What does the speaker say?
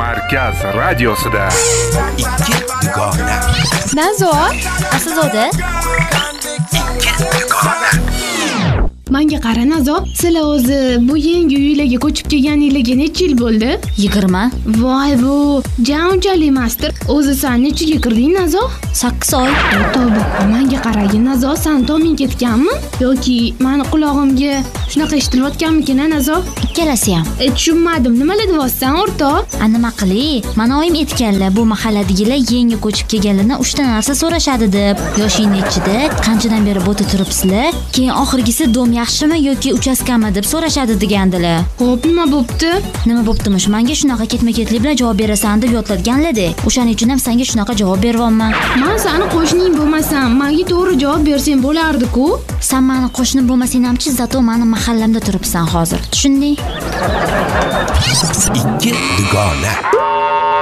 Markaz radiosida ikki dugona. Nazo, Aslzoda. Menga qara Nazo, sizlar o'zi bu yangi uylarga ko'chib kelganingizga necha yil bo'ldi? 20. Voy bu, unchalik emasdir. O'zi sen nechaga kirding Nazo? 8 oy. Tavba, menga qaragin Nazo, sen toming ketganmi? Yoki meni qulog'imga shunaqa eshitilayotganmikin Nazo? Ikkalasi ham. Tushunmadim, nimalar deyapsan o'rtoq? Nima qilay? Mana oyim aytganlar, bu mahalladagilar yangi ko'chib kelganlardan 3 ta narsa so'rashadi deb. Yoshing nechida, qanchadan beri bo'ta turibsizlar? Keyin oxirgisi dom yaxshimi yoki uchastkami deb so'rashadi degandilar. Xo'p, nima bo'pti? Nima bo'ptimish? Menga shunaqa ketma-ketlik bilan javob berasan deb yodlatganlar-da. O'shaning uchun ham senga shunaqa javob beryapman. Men seni qo'shning bo'lmasam, menga to'g'ri javob bersang bo'lardi-ku. Sen meni qo'shnim bo'lmasang ham-chi, zato meni mahallamda turibsan hozir. Tushunding? Ikki dugona.